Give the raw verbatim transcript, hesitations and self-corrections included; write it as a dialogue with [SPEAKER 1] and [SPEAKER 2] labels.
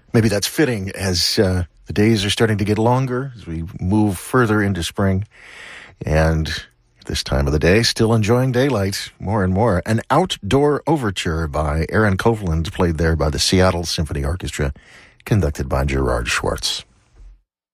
[SPEAKER 1] Maybe that's fitting as uh, the days are starting to get longer, as we move further into spring. And this time of the day, still enjoying daylight more and more. An outdoor overture by Aaron Copland, played there by the Seattle Symphony Orchestra, conducted by Gerard Schwartz.